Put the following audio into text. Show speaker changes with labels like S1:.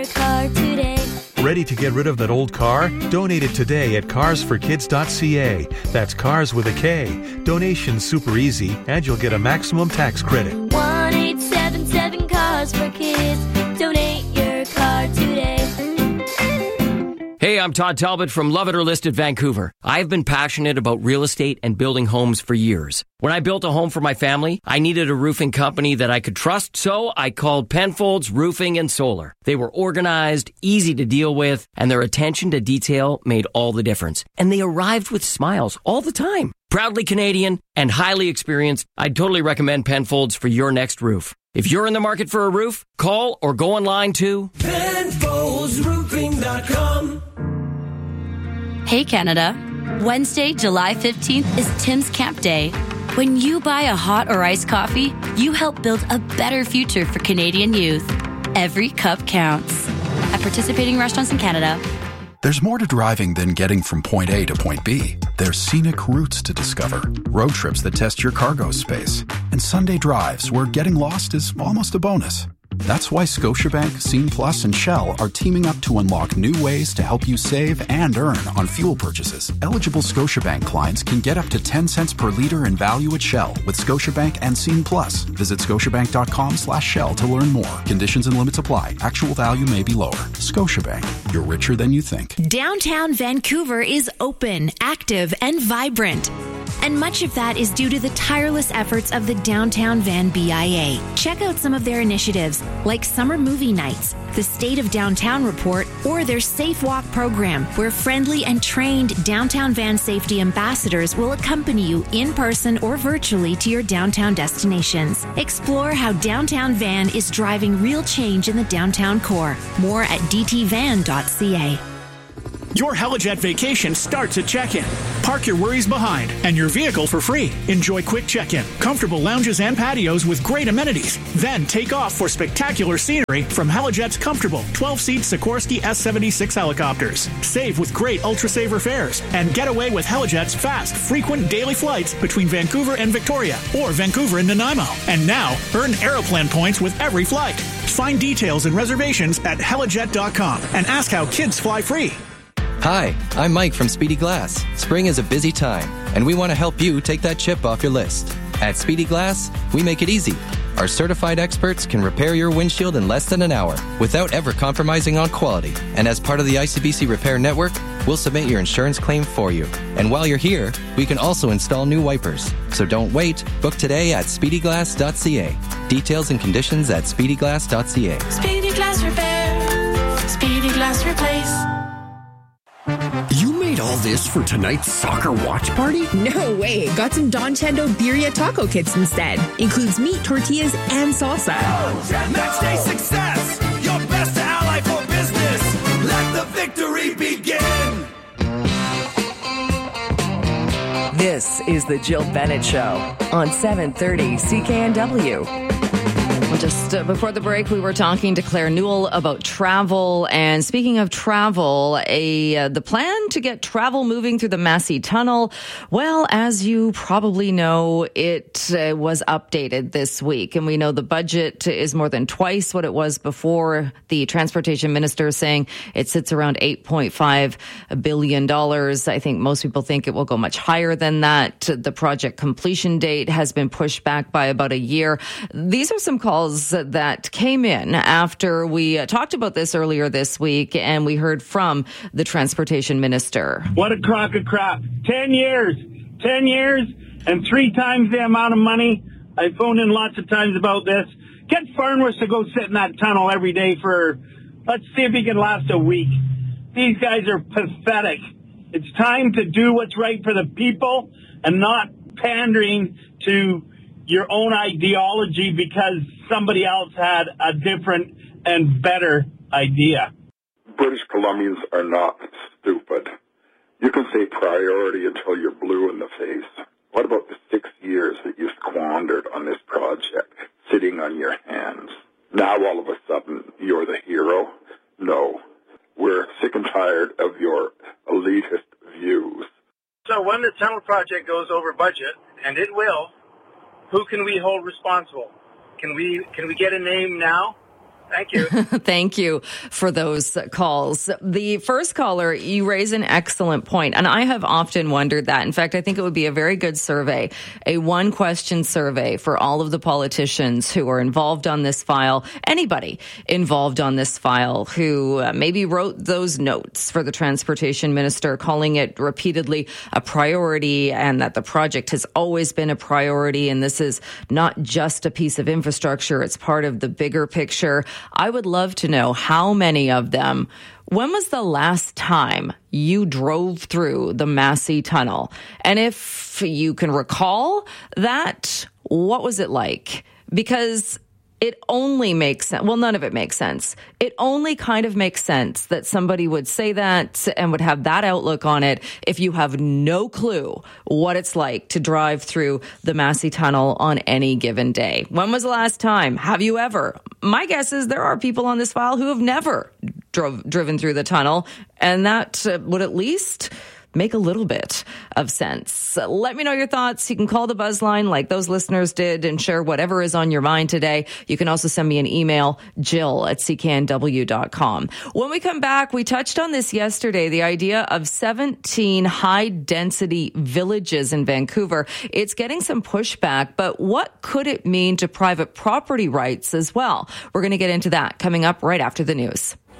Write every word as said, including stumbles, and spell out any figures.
S1: car today.
S2: Ready to get rid of that old car? Donate it today at cars for kids dot c a. That's cars with a K. Donation's super easy, and you'll get a maximum tax credit.
S1: one eight seven seven Cars for Kids. Donate your car today.
S3: Hey, I'm Todd Talbot from Love It or List It Vancouver. I've been passionate about real estate and building homes for years. When I built a home for my family, I needed a roofing company that I could trust, so I called Penfolds Roofing and Solar. They were organized, easy to deal with, and their attention to detail made all the difference. And they arrived with smiles all the time. Proudly Canadian and highly experienced, I'd totally recommend Penfolds for your next roof. If you're in the market for a roof, call or go online to
S4: Penfolds Roofing dot com.
S5: Hey Canada, Wednesday, July fifteenth is Tim's Camp Day. When you buy a hot or iced coffee, you help build a better future for Canadian youth. Every cup counts. At participating restaurants in Canada.
S6: There's more to driving than getting from point A to point B. There's scenic routes to discover, road trips that test your cargo space, and Sunday drives where getting lost is almost a bonus. That's why Scotiabank, Scene Plus, and Shell are teaming up to unlock new ways to help you save and earn on fuel purchases. Eligible Scotiabank clients can get up to ten cents per litre in value at Shell with Scotiabank and Scene Plus. Visit scotiabank.com slash Shell to learn more. Conditions and limits apply. Actual value may be lower. Scotiabank. You're richer than you think.
S7: Downtown Vancouver is open, active, and vibrant. And much of that is due to the tireless efforts of the Downtown Van B I A. Check out some of their initiatives, like summer movie nights, the State of Downtown Report, or their Safe Walk program, where friendly and trained Downtown Van safety ambassadors will accompany you in person or virtually to your downtown destinations. Explore how Downtown Van is driving real change in the downtown core. More at d t van dot c a.
S8: Your Helijet vacation starts at check-in. Park your worries behind and your vehicle for free. Enjoy quick check-in, comfortable lounges and patios with great amenities. Then take off for spectacular scenery from Helijet's comfortable twelve-seat Sikorsky S seventy-six helicopters. Save with great Ultra-Saver fares and get away with Helijet's fast, frequent daily flights between Vancouver and Victoria or Vancouver and Nanaimo. And now, earn Aeroplan points with every flight. Find details and reservations at helijet dot com and ask how kids fly free.
S9: Hi, I'm Mike from Speedy Glass. Spring is a busy time, and we want to help you take that chip off your list. At Speedy Glass, we make it easy. Our certified experts can repair your windshield in less than an hour without ever compromising on quality. And as part of the I C B C Repair Network, we'll submit your insurance claim for you. And while you're here, we can also install new wipers. So don't wait. Book today at speedy glass dot c a. Details and conditions at speedy glass dot c a.
S4: Speedy Glass Repair. Speedy Glass Replace.
S10: You made all this for tonight's soccer watch party?
S11: No way. Got some Don Chendo Birria taco kits instead. Includes meat, tortillas, and salsa.
S4: Match day success. Your best ally for business. Let the victory begin.
S12: This is the Jill Bennett Show on seven thirty C K N W. Well, just uh, before the break, we were talking to Claire Newell about travel. And speaking of travel, a uh, the plan to get travel moving through the Massey Tunnel, well, as you probably know, it uh, was updated this week. And we know the budget is more than twice what it was before. The transportation minister is saying it sits around eight point five billion dollars. I think most people think it will go much higher than that. The project completion date has been pushed back by about a year. These are some calls that came in after we uh, talked about this earlier this week, and we heard from the transportation minister.
S13: What a crock of crap. Ten years. Ten years and three times the amount of money. I phoned in lots of times about this. Get Farnworth to go sit in that tunnel every day for, let's see if he can last a week. These guys are pathetic. It's time to do what's right for the people and not pandering to your own ideology because somebody else had a different and better idea.
S14: British Columbians are not stupid. You can say priority until you're blue in the face. What about the six years that you squandered on this project, sitting on your hands? Now all of a sudden you're the hero? No. We're sick and tired of your elitist views.
S13: So when the tunnel project goes over budget, and it will, who can we hold responsible? Can we can we get a name now?
S15: Thank you.
S12: Thank you for those calls. The first caller, you raise an excellent point, and I have often wondered that. In fact, I think it would be a very good survey, a one-question survey for all of the politicians who are involved on this file, anybody involved on this file who uh, maybe wrote those notes for the transportation minister, calling it repeatedly a priority and that the project has always been a priority, and this is not just a piece of infrastructure, it's part of the bigger picture. I would love to know how many of them, when was the last time you drove through the Massey Tunnel? And if you can recall that, what was it like? Because it only makes sense. Well, none of it makes sense. It only kind of makes sense that somebody would say that and would have that outlook on it if you have no clue what it's like to drive through the Massey Tunnel on any given day. When was the last time? Have you ever? My guess is there are people on this file who have never drove, driven through the tunnel, and that uh, would at least make a little bit of sense. Let me know your thoughts. You can call the buzz line like those listeners did and share whatever is on your mind today. You can also send me an email, Jill at C K N W dot com. When we come back, we touched on this yesterday, the idea of seventeen high-density villages in Vancouver. It's getting some pushback, but what could it mean to private property rights as well? We're going to get into that coming up right after the news.